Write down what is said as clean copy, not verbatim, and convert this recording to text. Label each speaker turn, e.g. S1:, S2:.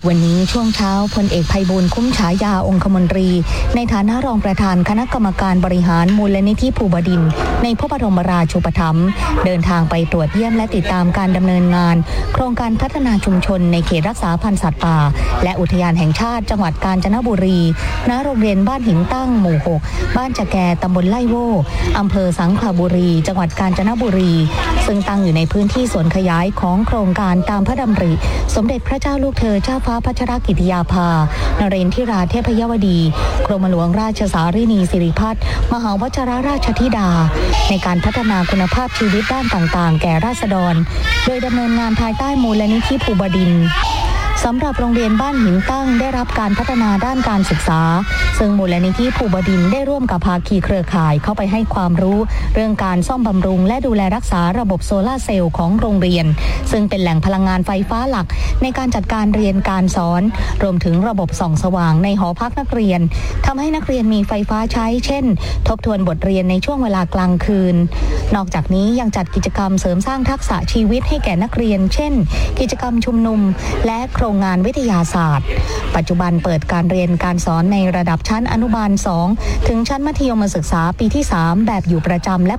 S1: วันนี้ช่วงเช้าพลเอกไพบูลย์คุ้มฉายาองคมนตรีในฐานะรองประธานคณะกรรมการบริหารมูลนิธิภูบดินทร์ในพระบรมราชูปถัมภ์เดินทางไปตรวจเยี่ยมและติดตามการดำเนินงานโครงการพัฒนาชุมชนในเขตรักษาพันธุ์สัตว์ป่าและอุทยานแห่งชาติจังหวัดกาญจนบุรีณโรงเรียนบ้านหินตั้งหมู่ 6 บ้านจะแกตำบลไล่โว่อำเภอสังขละบุรีจังหวัดกาญจนบุรีซึ่งตั้งอยู่ในพื้นที่ส่วนขยายของโครงการตามพระดำริสมเด็จพระเจ้าลูกเธอเจ้าฟ้าพัชรกิติยาภานเรนทิราเทพยวดีกรมหลวงราชสารินีสิริพัฒน์มหาวชิรราชธิดาในการพัฒนาคุณภาพชีวิตด้านต่างๆแก่ราษฎรโดยดำเนินงานภายใต้มูลนิธิภูบดินทร์สำหรับโรงเรียนบ้านหินตั้งได้รับการพัฒนาด้านการศึกษาซึ่งมูลนิธิภูบดินทร์ได้ร่วมกับภาคีเครือข่ายเข้าไปให้ความรู้เรื่องการซ่อมบำรุงและดูแลรักษาระบบโซลาร์เซลล์ของโรงเรียนซึ่งเป็นแหล่งพลังงานไฟฟ้าหลักในการจัดการเรียนการสอนรวมถึงระบบส่องสว่างในหอพักนักเรียนทำให้นักเรียนมีไฟฟ้าใช้เช่นทบทวนบทเรียนในช่วงเวลากลางคืนนอกจากนี้ยังจัดกิจกรรมเสริมสร้างทักษะชีวิตให้แก่นักเรียนเช่นกิจกรรมชุมนุมและโครงงานวิทยาศาสตร์ปัจจุบันเปิดการเรียนการสอนในระดับชั้นอนุบาล 2 ถึงชั้นมัธยมศึกษาปีที่ 3 แบบอยู่ประจำและ